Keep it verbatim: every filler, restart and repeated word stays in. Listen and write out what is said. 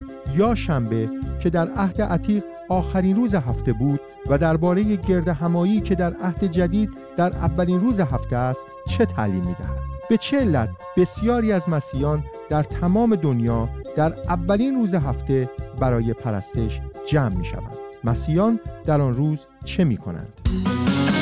یا شنبه که در عهد عتیق آخرین روز هفته بود و درباره گردهمایی که در عهد جدید در اولین روز هفته است چه تعلیم می‌دهد؟ به چه علت بسیاری از مسیحیان در تمام دنیا در اولین روز هفته برای پرستش جمع می‌شوند؟ مسیحیان در آن روز چه می‌کنند؟